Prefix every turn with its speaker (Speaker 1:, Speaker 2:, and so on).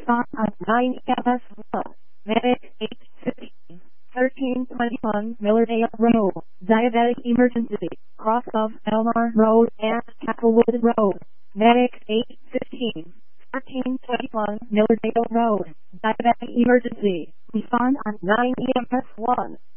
Speaker 1: Respond on 9 EMS1. Medic 815. 1321 Millardale Road. Diabetic emergency. Cross of Elmar Road and Cacklewood Road. Medic 815. 1321 Millardale Road. Diabetic emergency. Respond on 9 EMS1.